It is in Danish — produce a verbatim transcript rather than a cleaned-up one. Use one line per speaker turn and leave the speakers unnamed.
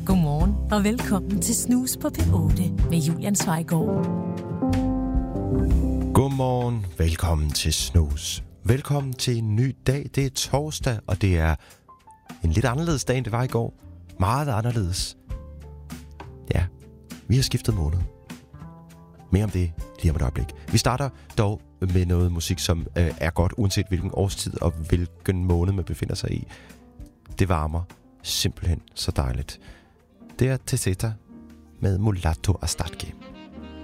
Godmorgen og velkommen til Snus på P otte med Julian Zweigård.
Godmorgen, velkommen til Snus. Velkommen til en ny dag. Det er torsdag, og det er en lidt anderledes dag, end det var i går. Meget anderledes. Ja, vi har skiftet måned. Mere om det lige om et øjeblik. Vi starter dog med noget musik, som øh, er godt, uanset hvilken årstid og hvilken måned man befinder sig i. Det varmer simpelthen så dejligt. Det er Tesseta med Mulatto Astatke.